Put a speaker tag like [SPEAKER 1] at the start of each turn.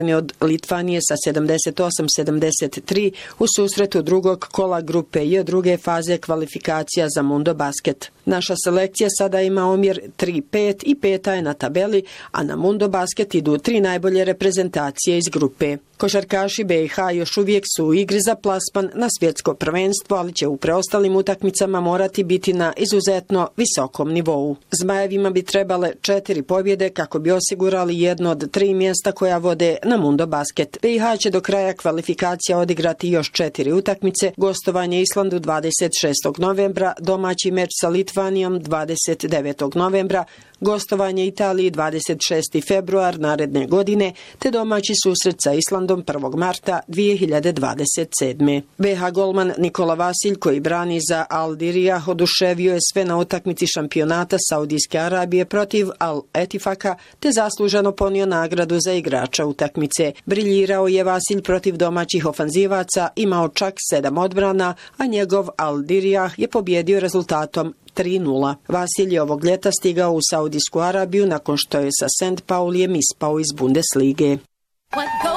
[SPEAKER 1] od Litvanije sa 78-73 u susretu drugog kola grupe J druge faze kvalifikacija za Mundo Basket. Naša selekcija sada ima omjer 3-5 i peta je na tabeli, a na Mundo Basket idu 3 najbolje reprezentacije iz grupe. Košarkaši BiH još uvijek su u igri za plasman na svjetsko prvenstvo, ali će u preostalim utakmicama morati biti na izuzetno visokom nivou. Zmajevima bi trebale 4 pobjede kako bi osigurali jedno od 3 mjesta koja vode na Mundo Basket. BiH će do kraja kvalifikacija odigrati još 4 utakmice, gostovanje Islandu 26. novembra, domaći meč sa Litvanijom 29. novembra, gostovanje Italiji 26. februar naredne godine, te domaći susret sa Islandom 1. marta 2027. BiH golman Nikola Vasilj, koji brani za Al Diriyah, oduševio je sve na utakmici šampionata Saudijske Arabije protiv Al Etifaka, te zasluženo ponio nagradu za igrača utakmice. Briljirao je Vasilj protiv domaćih ofanzivaca, imao čak 7 odbrana, a njegov Al Diriyah je pobjedio rezultatom 3-0. Vasilj je ovog ljeta stigao u Saudijsku Arabiju nakon što je sa St. Paulijem ispao iz Bundeslige.